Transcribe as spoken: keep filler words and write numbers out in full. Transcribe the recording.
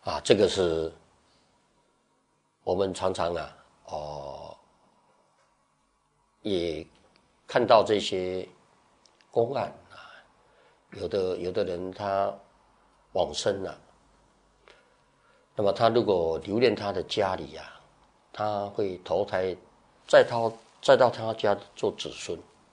啊，这个是我们常常啊，哦，也看到这些公案啊，有的有的人他往生了，那么他如果留恋他的家里啊，他会投胎再到再到他家做子孙